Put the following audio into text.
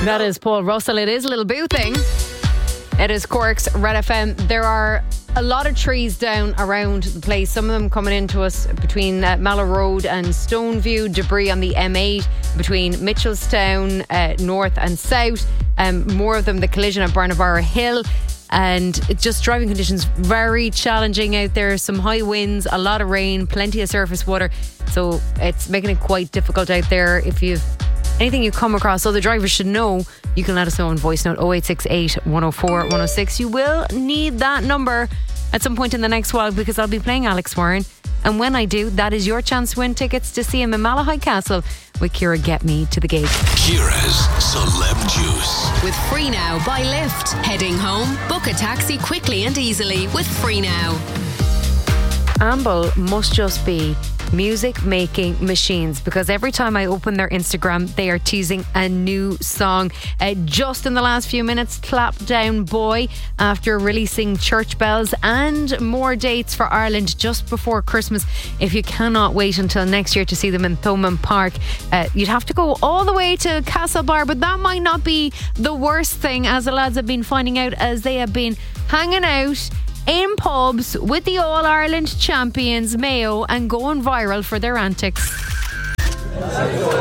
That is Paul Russell. It is a little boo thing. It is Cork's Red FM. There are a lot of trees down around the place. Some of them coming into us between Mallow Road and Stoneview. Debris on the M8 between Mitchellstown, north and south. More of them, the collision at Barnabara Hill. And it's just driving conditions very challenging out there. Some high winds, a lot of rain, plenty of surface water. So it's making it quite difficult out there. If you've anything you come across, other drivers should know, you can let us know on voice note 0868 104 106. You will need that number at some point in the next while, because I'll be playing Alex Warren, and when I do, that is your chance to win tickets to see him in Malahide Castle with Ciara Get Me to the gig. Ciara's Celeb Juice with Free Now by Lyft. Heading home? Book a taxi quickly and easily with Free Now. Amble must just be music making machines, because every time I open their Instagram they are teasing a new song. Just in the last few minutes, Clap Down Boy, after releasing Church Bells, and more dates for Ireland just before Christmas. If you cannot wait until next year to see them in Thomond Park, you'd have to go all the way to Castlebar, but that might not be the worst thing, as the lads have been finding out as they have been hanging out in pubs with the All-Ireland champions Mayo and going viral for their antics.